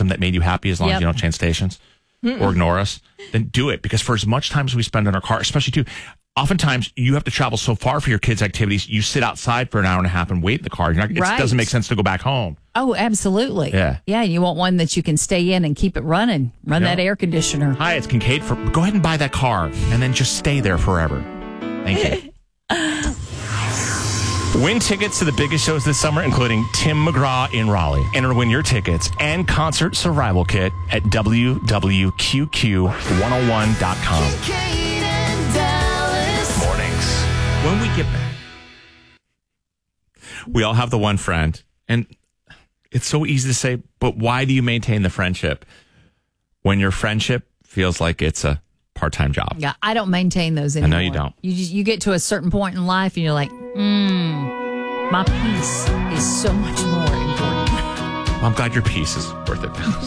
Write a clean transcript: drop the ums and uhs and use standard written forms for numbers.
system that made you happy as long as you don't change stations or ignore us, then do it. Because for as much time as we spend in our car, especially too, oftentimes you have to travel so far for your kids' activities. You sit outside for an hour and a half and wait in the car. It doesn't make sense to go back home. Oh, absolutely. Yeah. Yeah, you want one that you can stay in and keep it running. Run that air conditioner. Hi, it's Kincaid. Go ahead and buy that car and then just stay there forever. Thank you. Win tickets to the biggest shows this summer, including Tim McGraw in Raleigh. Enter to win your tickets and concert survival kit at www.QQ101.com. Mornings. When we get back, we all have the one friend, and it's so easy to say, but why do you maintain the friendship when your friendship feels like it's a part-time job? Yeah, I don't maintain those anymore. I know you don't. You get to a certain point in life and you're like, my peace is so much more important. Well, I'm glad your peace is worth it.